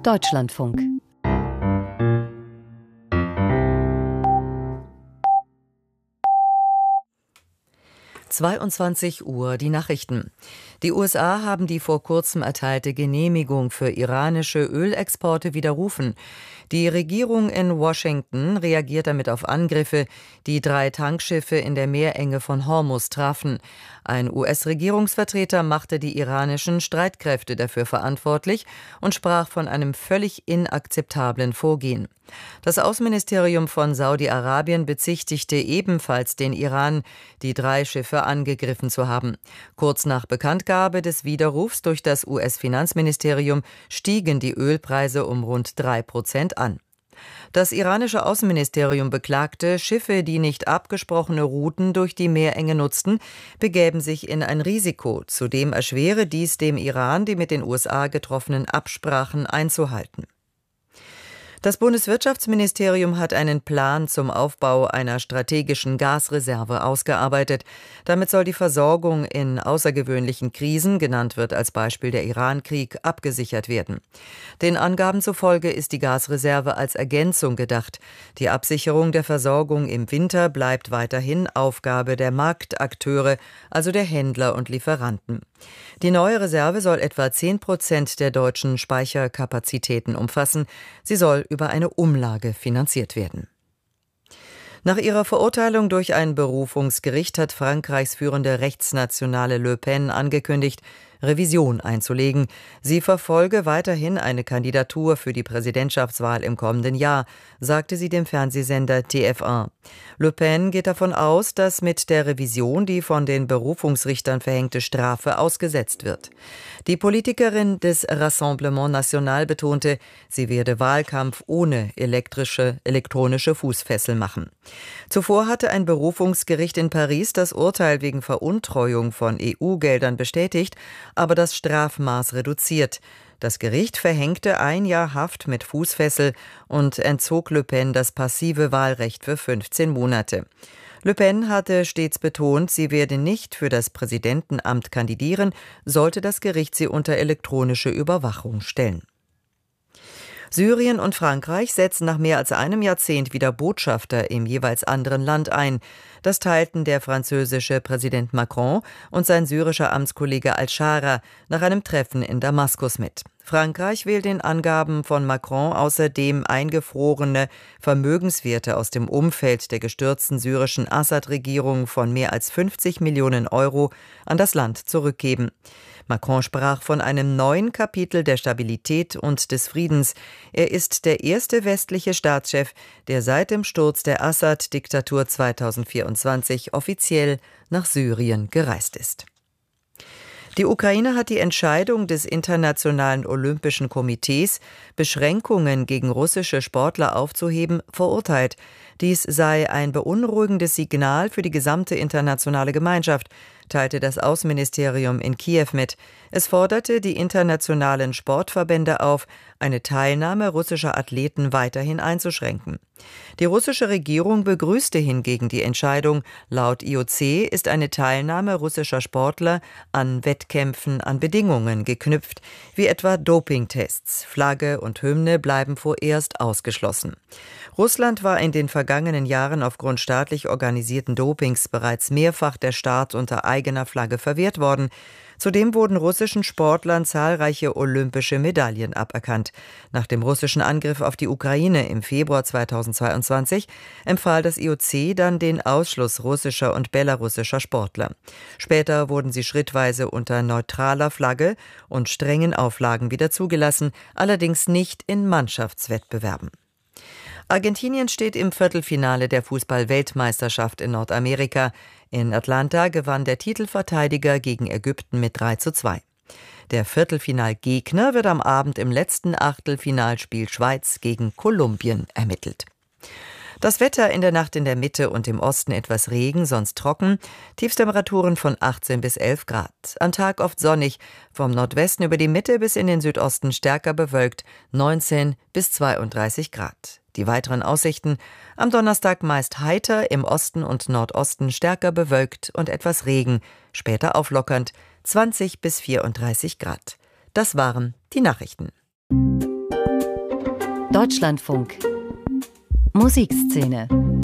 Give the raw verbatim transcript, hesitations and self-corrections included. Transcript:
Deutschlandfunk. zweiundzwanzig Uhr, die Nachrichten. Die U S A haben die vor kurzem erteilte Genehmigung für iranische Ölexporte widerrufen. Die Regierung in Washington reagiert damit auf Angriffe, die drei Tankschiffe in der Meerenge von Hormuz trafen. Ein U S-Regierungsvertreter machte die iranischen Streitkräfte dafür verantwortlich und sprach von einem völlig inakzeptablen Vorgehen. Das Außenministerium von Saudi-Arabien bezichtigte ebenfalls den Iran, die drei Schiffe angegriffen zu haben. Kurz nach Bekanntgabe des Widerrufs durch das U S-Finanzministerium stiegen die Ölpreise um rund drei Prozent an. Das iranische Außenministerium beklagte, Schiffe, die nicht abgesprochene Routen durch die Meerenge nutzten, begäben sich in ein Risiko. Zudem erschwere dies dem Iran, die mit den U S A getroffenen Absprachen einzuhalten. Das Bundeswirtschaftsministerium hat einen Plan zum Aufbau einer strategischen Gasreserve ausgearbeitet. Damit soll die Versorgung in außergewöhnlichen Krisen, genannt wird als Beispiel der Iran-Krieg, abgesichert werden. Den Angaben zufolge ist die Gasreserve als Ergänzung gedacht. Die Absicherung der Versorgung im Winter bleibt weiterhin Aufgabe der Marktakteure, also der Händler und Lieferanten. Die neue Reserve soll etwa zehn Prozent der deutschen Speicherkapazitäten umfassen. Sie soll über eine Umlage finanziert werden. Nach ihrer Verurteilung durch ein Berufungsgericht hat Frankreichs führende Rechtsnationale Le Pen angekündigt, Revision einzulegen. Sie verfolge weiterhin eine Kandidatur für die Präsidentschaftswahl im kommenden Jahr, sagte sie dem Fernsehsender T F eins. Le Pen geht davon aus, dass mit der Revision die von den Berufungsrichtern verhängte Strafe ausgesetzt wird. Die Politikerin des Rassemblement National betonte, sie werde Wahlkampf ohne elektrische, elektronische Fußfessel machen. Zuvor hatte ein Berufungsgericht in Paris das Urteil wegen Veruntreuung von E U-Geldern bestätigt, aber das Strafmaß reduziert. Das Gericht verhängte ein Jahr Haft mit Fußfessel und entzog Le Pen das passive Wahlrecht für fünfzehn Monate. Le Pen hatte stets betont, sie werde nicht für das Präsidentenamt kandidieren, sollte das Gericht sie unter elektronische Überwachung stellen. Syrien und Frankreich setzen nach mehr als einem Jahrzehnt wieder Botschafter im jeweils anderen Land ein. Das teilten der französische Präsident Macron und sein syrischer Amtskollege Al-Shara nach einem Treffen in Damaskus mit. Frankreich will den Angaben von Macron außerdem eingefrorene Vermögenswerte aus dem Umfeld der gestürzten syrischen Assad-Regierung von mehr als fünfzig Millionen Euro an das Land zurückgeben. Macron sprach von einem neuen Kapitel der Stabilität und des Friedens. Er ist der erste westliche Staatschef, der seit dem Sturz der Assad-Diktatur zweitausendvierundzwanzig offiziell nach Syrien gereist ist. Die Ukraine hat die Entscheidung des Internationalen Olympischen Komitees, Beschränkungen gegen russische Sportler aufzuheben, verurteilt. Dies sei ein beunruhigendes Signal für die gesamte internationale Gemeinschaft, teilte das Außenministerium in Kiew mit. Es forderte die internationalen Sportverbände auf, eine Teilnahme russischer Athleten weiterhin einzuschränken. Die russische Regierung begrüßte hingegen die Entscheidung. Laut I O C ist eine Teilnahme russischer Sportler an Wettkämpfen an Bedingungen geknüpft, wie etwa Dopingtests. Flagge und Hymne bleiben vorerst ausgeschlossen. Russland war in den vergangenen Jahren aufgrund staatlich organisierten Dopings bereits mehrfach der Start unter eigener Flagge verwehrt worden. Zudem wurden russischen Sportlern zahlreiche olympische Medaillen aberkannt. Nach dem russischen Angriff auf die Ukraine im Februar zweitausendzweiundzwanzig empfahl das I O C dann den Ausschluss russischer und belarussischer Sportler. Später wurden sie schrittweise unter neutraler Flagge und strengen Auflagen wieder zugelassen, allerdings nicht in Mannschaftswettbewerben. Argentinien steht im Viertelfinale der Fußball-Weltmeisterschaft in Nordamerika. In Atlanta gewann der Titelverteidiger gegen Ägypten mit drei zu zwei. Der Viertelfinalgegner wird am Abend im letzten Achtelfinalspiel Schweiz gegen Kolumbien ermittelt. Das Wetter in der Nacht in der Mitte und im Osten etwas Regen, sonst trocken. Tiefstemperaturen von achtzehn bis elf Grad. Am Tag oft sonnig, vom Nordwesten über die Mitte bis in den Südosten stärker bewölkt, neunzehn bis zweiunddreißig Grad. Die weiteren Aussichten: am Donnerstag meist heiter, im Osten und Nordosten stärker bewölkt und etwas Regen, später auflockernd, zwanzig bis vierunddreißig Grad. Das waren die Nachrichten. Deutschlandfunk Musikszene